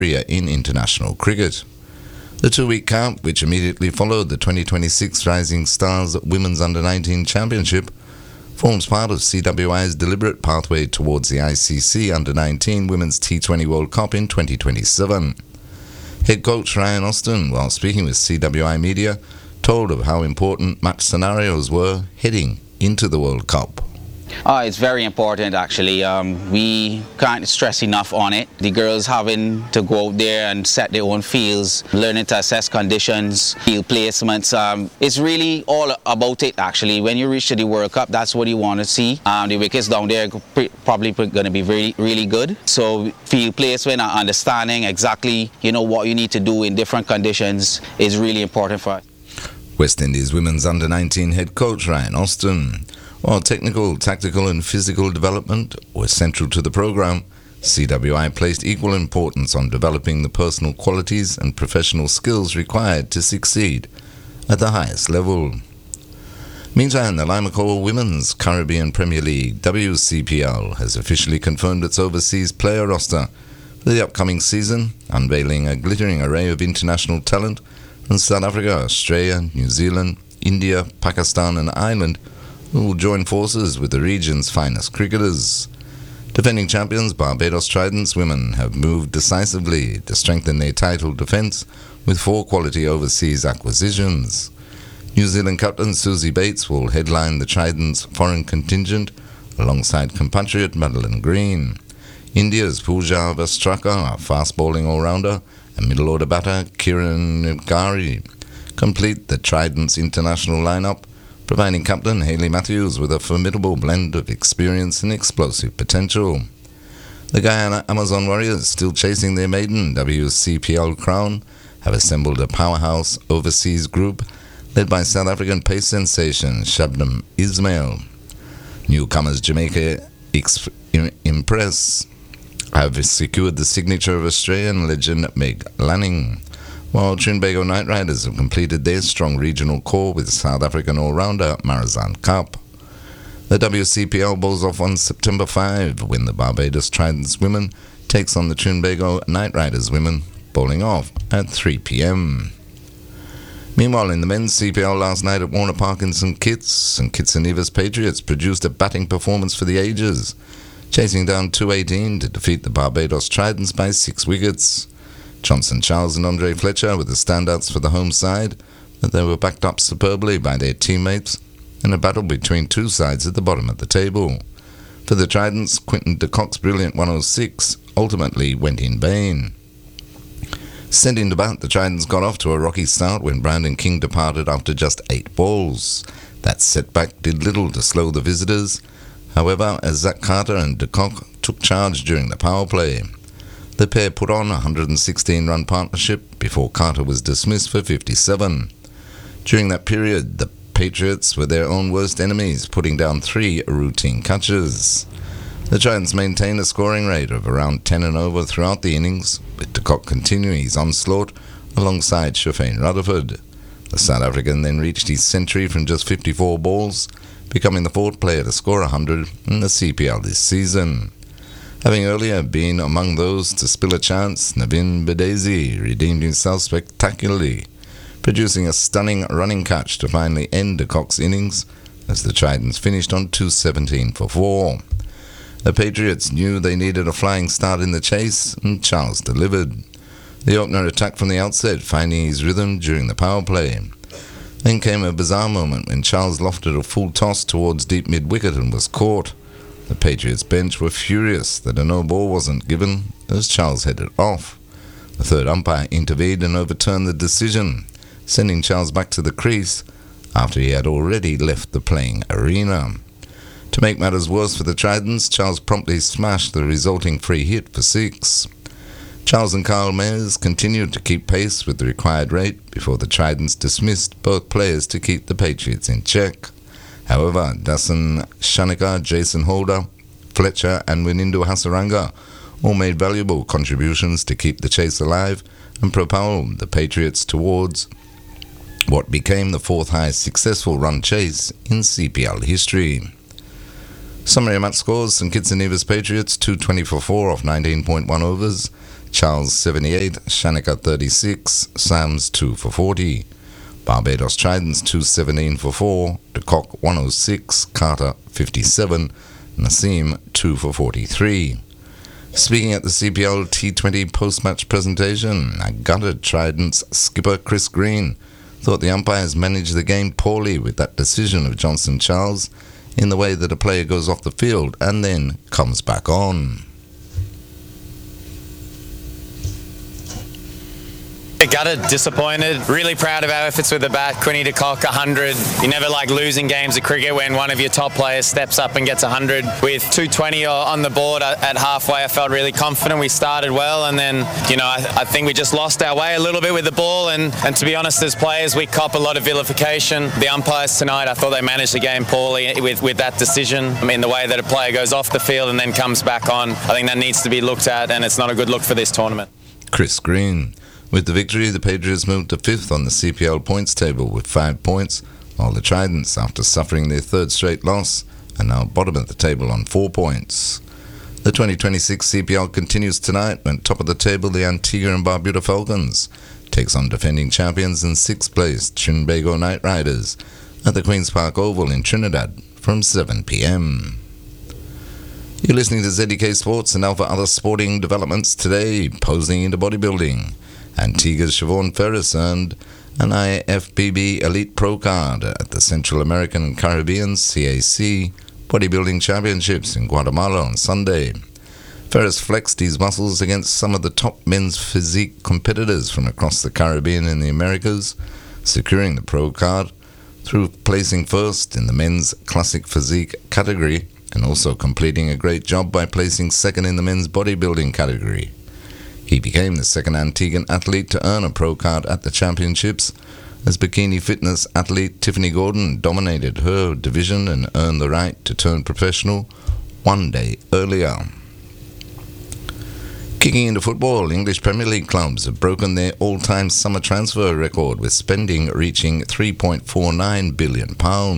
in international cricket. The two-week camp, which immediately followed the 2026 Rising Stars Women's Under-19 Championship, forms part of CWI's deliberate pathway towards the ICC Under-19 Women's T20 World Cup in 2027. Head coach Ryan Austin, while speaking with CWI Media, told of how important match scenarios were heading into the World Cup. It's very important, actually. We can't stress enough on it. The girls having to go out there and set their own fields, learning to assess conditions, field placements. It's really all about it, actually. When you reach to the World Cup, that's what you want to see. The wickets down there are probably going to be really good. So field placement and understanding exactly, what you need to do in different conditions is really important for us. West Indies Women's Under-19 head coach Ryan Austin. While technical, tactical and physical development were central to the program, CWI placed equal importance on developing the personal qualities and professional skills required to succeed at the highest level. Meantime, the Limacoa Women's Caribbean Premier League, WCPL, has officially confirmed its overseas player roster for the upcoming season, unveiling a glittering array of international talent from South Africa, Australia, New Zealand, India, Pakistan and Ireland, who will join forces with the region's finest cricketers. Defending champions Barbados Tridents women have moved decisively to strengthen their title defence with 4 quality overseas acquisitions. New Zealand captain Susie Bates will headline the Tridents foreign contingent alongside compatriot Madeline Green. India's Pooja Vastraka, a fast-bowling all-rounder, and middle-order batter Kiran Gari complete the Tridents international lineup, providing captain Hayley Matthews with a formidable blend of experience and explosive potential. The Guyana Amazon Warriors, still chasing their maiden WCPL crown, have assembled a powerhouse overseas group led by South African pace sensation Shabnam Ismail. Newcomers Jamaica Impress have secured the signature of Australian legend Meg Lanning, while Trinbago Knight Riders have completed their strong regional core with South African all-rounder Marizanne Kapp. The WCPL bowls off on September 5 when the Barbados Tridents women takes on the Trinbago Knight Riders women, bowling off at 3 p.m. Meanwhile, in the men's CPL last night at Warner Park in St Kitts and Nevis Patriots produced a batting performance for the ages, chasing down 218 to defeat the Barbados Tridents by 6 wickets. Johnson Charles and Andre Fletcher were the standouts for the home side, but they were backed up superbly by their teammates in a battle between two sides at the bottom of the table. For the Tridents, Quinton de Kock's brilliant 106 ultimately went in vain. Sending to bat, the Tridents got off to a rocky start when Brandon King departed after just 8 balls. That setback did little to slow the visitors. However, as Zach Carter and de Kock took charge during the power play, the pair put on a 116-run partnership before Carter was dismissed for 57. During that period, the Patriots were their own worst enemies, putting down 3 routine catches. The Giants maintained a scoring rate of around 10 and over throughout the innings, with de Kock continuing his onslaught alongside Shafane Rutherford. The South African then reached his century from just 54 balls, becoming the 4th player to score 100 in the CPL this season. Having earlier been among those to spill a chance, Navin Bedesi redeemed himself spectacularly, producing a stunning running catch to finally end de Kock's innings as the Tridents finished on 217 for 4. The Patriots knew they needed a flying start in the chase, and Charles delivered. The opener attacked from the outset, finding his rhythm during the power play. Then came a bizarre moment when Charles lofted a full toss towards deep mid-wicket and was caught. The Patriots bench were furious that a no ball wasn't given as Charles headed off. The third umpire intervened and overturned the decision, sending Charles back to the crease after he had already left the playing arena. To make matters worse for the Tridents, Charles promptly smashed the resulting free hit for 6. Charles and Kyle Mayers continued to keep pace with the required rate before the Tridents dismissed both players to keep the Patriots in check. However, Dasan Shanika, Jason Holder, Fletcher and Winindo Hasaranga all made valuable contributions to keep the chase alive and propel the Patriots towards what became the 4th highest successful run chase in CPL history. Summary match scores: St Kitts and Nevis Patriots 220 for 4 off 19.1 overs, Charles 78, Shanika 36, Sams 2 for 40. Barbados Tridents 217 for 4, De Kock 106, Carter 57, Nassim 2 for 43. Speaking at the CPL T20 post-match presentation, a gutted Tridents skipper Chris Green thought the umpires managed the game poorly with that decision of Johnson Charles in the way that a player goes off the field and then comes back on. Gutted, disappointed, really proud of our efforts with the bat. Quinny De Kock 100. You never like losing games of cricket when one of your top players steps up and gets 100. With 220 on the board at halfway, I felt really confident. We started well, and then, I think we just lost our way a little bit with the ball, and to be honest, as players, we cop a lot of vilification. The umpires tonight, I thought they managed the game poorly with that decision. I mean, the way that a player goes off the field and then comes back on, I think that needs to be looked at, and it's not a good look for this tournament. Chris Green. With the victory, the Patriots moved to 5th on the CPL points table with 5 points, while the Tridents, after suffering their 3rd straight loss, are now bottom of the table on 4 points. The 2026 CPL continues tonight when top of the table the Antigua and Barbuda Falcons takes on defending champions in 6th place Trinbago Knight Riders at the Queen's Park Oval in Trinidad from 7 p.m. You're listening to ZDK Sports, and now for other sporting developments today, posing into bodybuilding. Antigua's Siobhan Ferris earned an IFBB Elite Pro card at the Central American and Caribbean CAC Bodybuilding Championships in Guatemala on Sunday. Ferris flexed his muscles against some of the top men's physique competitors from across the Caribbean and the Americas, securing the pro card through placing first in the men's classic physique category and also completing a great job by placing second in the men's bodybuilding category. He became the second Antiguan athlete to earn a pro card at the championships, as bikini fitness athlete Tiffany Gordon dominated her division and earned the right to turn professional 1 day earlier. Kicking into football, English Premier League clubs have broken their all-time summer transfer record, with spending reaching £3.49 billion.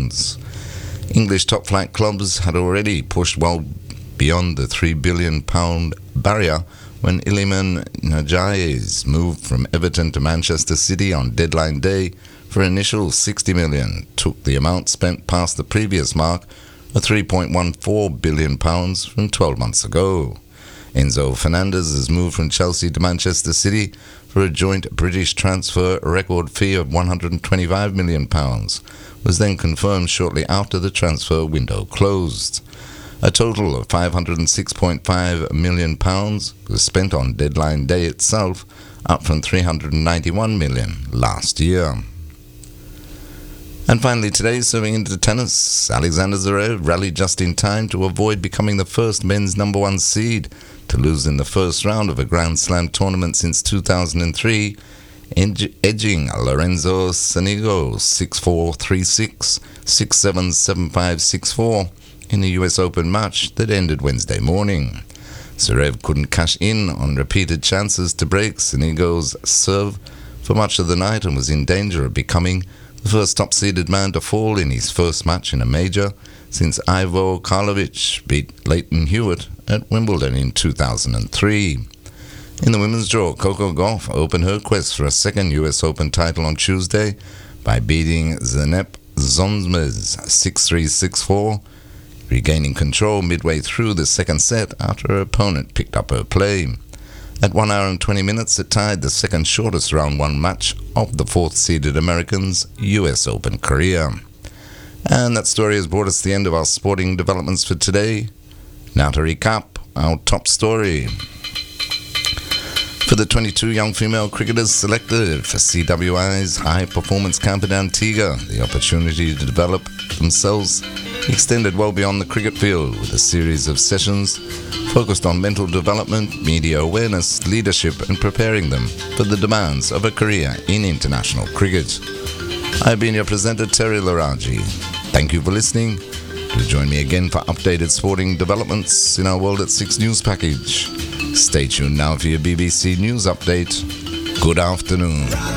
English top-flight clubs had already pushed well beyond the £3 billion barrier when Iliman Ndiaye's move from Everton to Manchester City on deadline day for an initial $60 million took the amount spent past the previous mark of £3.14 billion from 12 months ago. Enzo Fernandez's move from Chelsea to Manchester City for a joint British transfer record fee of £125 million was then confirmed shortly after the transfer window closed. A total of £506.5 million was spent on deadline day itself, up from £391 million last year. And finally today, serving into tennis, Alexander Zverev rallied just in time to avoid becoming the first men's number 1 seed to lose in the first round of a Grand Slam tournament since 2003, edging Lorenzo Sonego 6-4, 3-6, 6-7, 7-5, 6-4 in the US Open match that ended Wednesday morning. Zverev couldn't cash in on repeated chances to break Sonego's serve for much of the night and was in danger of becoming the first top-seeded man to fall in his first match in a major since Ivo Karlovic beat Leighton Hewitt at Wimbledon in 2003. In the women's draw, Coco Gauff opened her quest for a second US Open title on Tuesday by beating Zeynep Zonzmez 6-3, 6-4, regaining control midway through the second set after her opponent picked up her play. At 1 hour and 20 minutes, it tied the second shortest round 1 match of the 4th-seeded Americans' US Open career. And that story has brought us to the end of our sporting developments for today. Now to recap our top story. For the 22 young female cricketers selected for CWI's High Performance Camp in Antigua, the opportunity to develop themselves extended well beyond the cricket field, with a series of sessions focused on mental development, media awareness, leadership, and preparing them for the demands of a career in international cricket. I've been your presenter, Terry Laraji. Thank you for listening. Do join me again for updated sporting developments in our World at 6 news package. Stay tuned now for your BBC News update. Good afternoon.